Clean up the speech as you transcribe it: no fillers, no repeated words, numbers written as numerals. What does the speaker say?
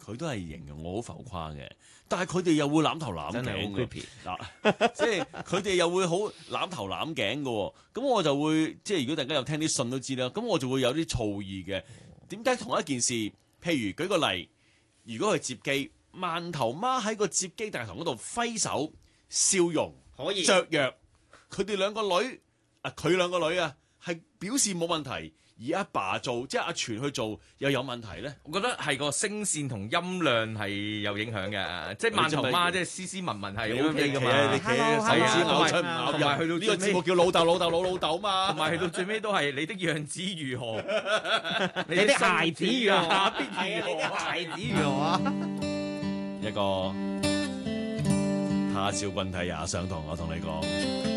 佢都係型嘅，我好浮誇嘅。但係佢哋又會攬頭攬真係頸好 creepy 嗱，即係佢哋又會好攬頭攬頸嘅喎。咁我就會即係如果大家有聽啲信都知啦，咁我就會有啲醋意嘅。點解同一件事？譬如舉個例，如果佢接機，饅頭媽喺個接機大堂嗰度揮手笑容可以雀躍，佢哋兩個女佢兩個女啊係表示冇問題。而阿爸做，即係阿全去做，又有問題咧？ 我覺得係個聲線同音量係有影響嘅，即係饅頭媽即係斯斯文文係 O K 噶嘛。 你企喺手指咬出唔咬同埋去到呢個節目叫老豆老豆老老豆嘛。 同埋去到最尾都係你的樣子如何， 你的孩子如何？ 係啊，你的孩子如何啊？ 一個他朝君體也相同，我同你講。